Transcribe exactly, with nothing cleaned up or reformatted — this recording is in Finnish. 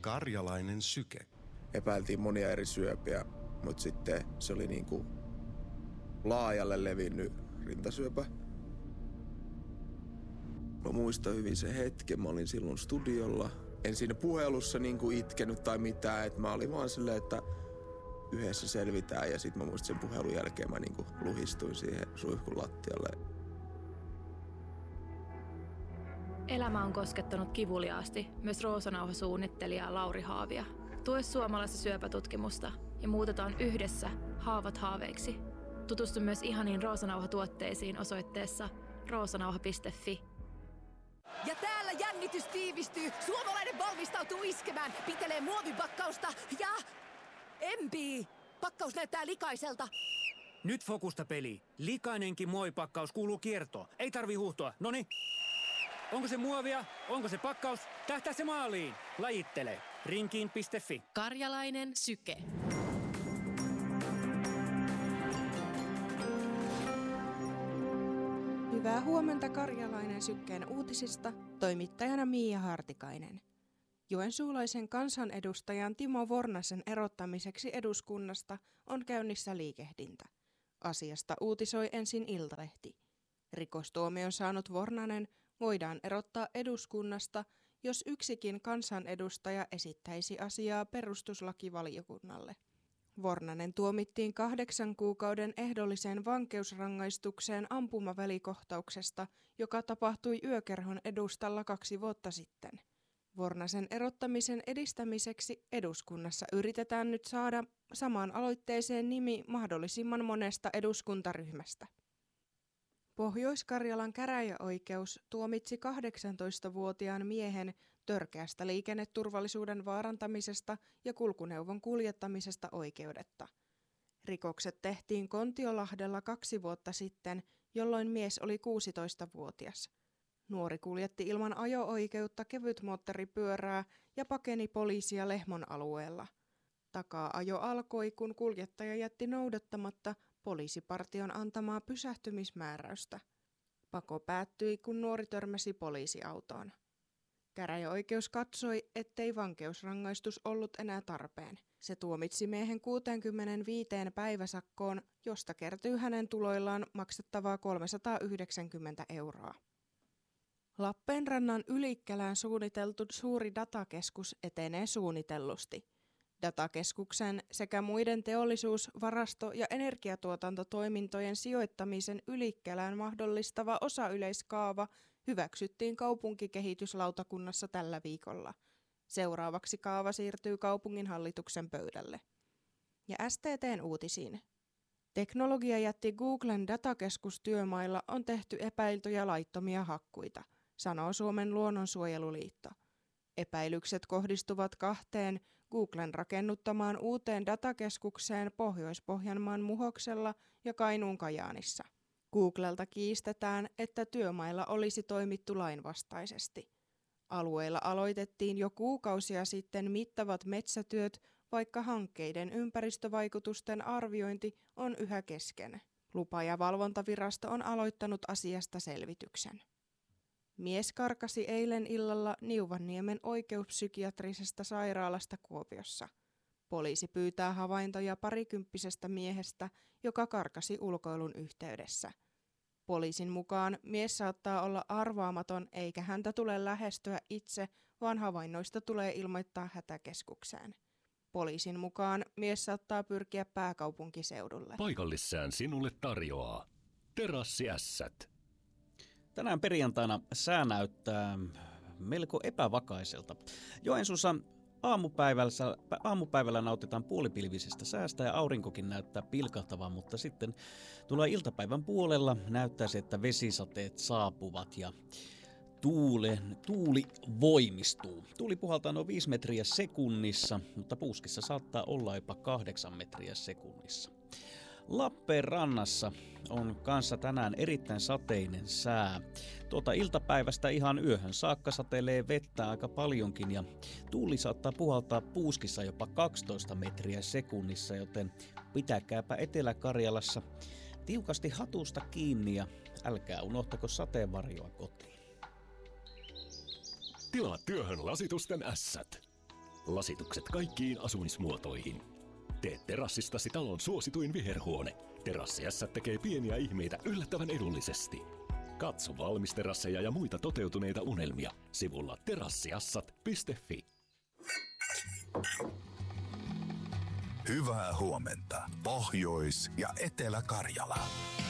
Karjalainen syke. Epäiltiin monia eri syöpiä, mutta sitten se oli niin kuin laajalle levinnyt rintasyöpä. Mä muistan hyvin sen hetken, mä olin silloin studiolla. En siinä puhelussa niin kuin itkenyt tai mitään, että mä olin vaan silleen, että yhdessä selvitään. Ja sitten mä muistan sen puhelun jälkeen mä niin kuin luhistuin siihen suihkun lattialle. Elämä on koskettanut kivuliaasti myös Roosanauha-suunnittelijaa Lauri Haavia. Tue suomalaista syöpätutkimusta ja muutetaan yhdessä haavat haaveiksi. Tutustu myös ihaniin Roosanauha-tuotteisiin osoitteessa roosanauha piste fi. Ja täällä jännitys tiivistyy. Suomalainen valmistautuu iskemään. Pitelee muovipakkausta ja empii. Pakkaus näyttää likaiselta. Nyt fokusta peli. Likainenkin muovipakkaus kuuluu kiertoon. Ei tarvi huuhtoa. Noni. Onko se muovia? Onko se pakkaus? Tähtää se maaliin. Lajittele. rinkiin piste fi. Karjalainen syke. Hyvää huomenta Karjalainen sykkeen uutisista, toimittajana Miia Hartikainen. Joensuulaisen kansanedustajan Timo Vornasen erottamiseksi eduskunnasta on käynnissä liikehdintä. Asiasta uutisoi ensin Iltalehti. Rikostuomion saanut Vornanen voidaan erottaa eduskunnasta, jos yksikin kansanedustaja esittäisi asiaa perustuslakivaliokunnalle. Vornanen tuomittiin kahdeksan kuukauden ehdolliseen vankeusrangaistukseen ampumavälikohtauksesta, joka tapahtui yökerhon edustalla kaksi vuotta sitten. Vornasen erottamisen edistämiseksi eduskunnassa yritetään nyt saada samaan aloitteeseen nimi mahdollisimman monesta eduskuntaryhmästä. Pohjois-Karjalan käräjäoikeus tuomitsi kahdeksantoistavuotiaan miehen törkeästä liikenneturvallisuuden vaarantamisesta ja kulkuneuvon kuljettamisesta oikeudetta. Rikokset tehtiin Kontiolahdella kaksi vuotta sitten, jolloin mies oli kuusitoistavuotias. Nuori kuljetti ilman ajo-oikeutta kevytmoottoripyörää ja pakeni poliisia Lehmon alueella. Takaa-ajo alkoi, kun kuljettaja jätti noudattamatta poliisipartion antamaa pysähtymismääräystä. Pako päättyi, kun nuori törmäsi poliisiautoon. Käräjäoikeus katsoi, ettei vankeusrangaistus ollut enää tarpeen. Se tuomitsi miehen kuuteenkymmeneenviiteen päiväsakkoon, josta kertyy hänen tuloillaan maksettavaa kolmesataayhdeksänkymmentä euroa. Lappeenrannan Ylikkälään suunniteltu suuri datakeskus etenee suunnitellusti. Datakeskuksen sekä muiden teollisuus-, varasto- ja energiatuotantotoimintojen sijoittamisen Ylikkälään mahdollistava osayleiskaava hyväksyttiin kaupunkikehityslautakunnassa tällä viikolla. Seuraavaksi kaava siirtyy kaupunginhallituksen pöydälle. Ja S T T:n uutisiin. Teknologiajätti Googlen datakeskustyömailla on tehty epäiltyjä laittomia hakkuita, sanoo Suomen luonnonsuojeluliitto. Epäilykset kohdistuvat kahteen Googlen rakennuttamaan uuteen datakeskukseen Pohjois-Pohjanmaan Muhoksella ja Kainuun Kajaanissa. Googlelta kiistetään, että työmailla olisi toimittu lainvastaisesti. Alueilla aloitettiin jo kuukausia sitten mittavat metsätyöt, vaikka hankkeiden ympäristövaikutusten arviointi on yhä kesken. Lupa- ja valvontavirasto on aloittanut asiasta selvityksen. Mies karkasi eilen illalla Niuvanniemen oikeuspsykiatrisesta sairaalasta Kuopiossa. Poliisi pyytää havaintoja parikymppisestä miehestä, joka karkasi ulkoilun yhteydessä. Poliisin mukaan mies saattaa olla arvaamaton eikä häntä tule lähestyä itse, vaan havainnoista tulee ilmoittaa hätäkeskukseen. Poliisin mukaan mies saattaa pyrkiä pääkaupunkiseudulle. Paikallissään sinulle tarjoaa Terassiässät. Tänään perjantaina sää näyttää melko epävakaiselta. Joensuussa aamupäivällä, aamupäivällä nautitaan puolipilvisestä säästä ja aurinkokin näyttää pilkahtavan, mutta sitten tulee iltapäivän puolella näyttää se, että vesisateet saapuvat ja tuule, tuuli voimistuu. Tuuli puhaltaa noin viisi metriä sekunnissa, mutta puuskissa saattaa olla jopa kahdeksan metriä sekunnissa. Lappeenrannassa on kanssa tänään erittäin sateinen sää. Tuota iltapäivästä ihan yöhön saakka satelee vettä aika paljonkin ja tuuli saattaa puhaltaa puuskissa jopa kaksitoista metriä sekunnissa, joten pitäkääpä Etelä-Karjalassa tiukasti hatusta kiinni ja älkää unohtako sateenvarjoa kotiin. Tilaa työhön lasitusten ässät. Lasitukset kaikkiin asumismuotoihin. Tee terassistasi talon suosituin viherhuone. Terassi S tekee pieniä ihmeitä yllättävän edullisesti. Katso valmisterasseja ja muita toteutuneita unelmia sivulla terassiassat piste fi. Hyvää huomenta, Pohjois- ja Etelä-Karjala.